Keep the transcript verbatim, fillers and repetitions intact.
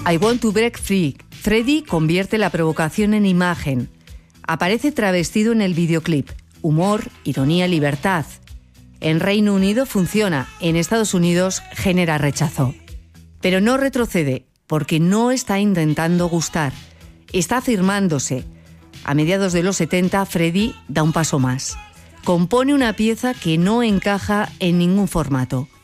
I Want to Break Free. Freddie convierte la provocación en imagen. Aparece travestido en el videoclip. Humor, ironía, libertad. En Reino Unido funciona, en Estados Unidos genera rechazo. Pero no retrocede, porque no está intentando gustar. Está afirmándose. A mediados de los setenta, Freddie da un paso más. Compone una pieza que no encaja en ningún formato.